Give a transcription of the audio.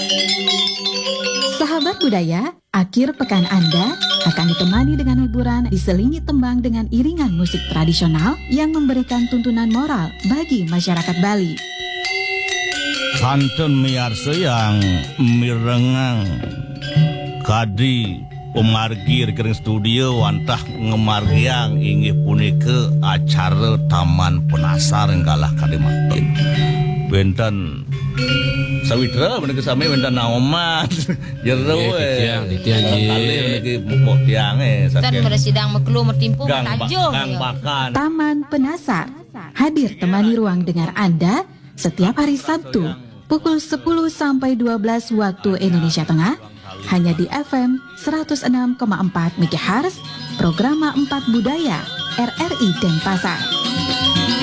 Sahabat budaya, akhir pekan Anda akan ditemani dengan hiburan diselingi tembang dengan iringan musik tradisional yang memberikan tuntunan moral bagi masyarakat Bali. Santun miarsa yang mirengang kadi pemargi rekening studio wantah ngemargiang inggih punika acara Taman Penasar enggalah kadimaten. Benten sawitra menika sami benten naoman jero titian kali niki mukok tiange Dan bersidang meklu mertimpu gang tajuh. bakan. Taman Penasar hadir temani ruang dengar Anda setiap hari Sabtu pukul 10 sampai 12 waktu Indonesia Tengah hanya di FM 106,4 MHz Programa 4 Budaya RRI Denpasar.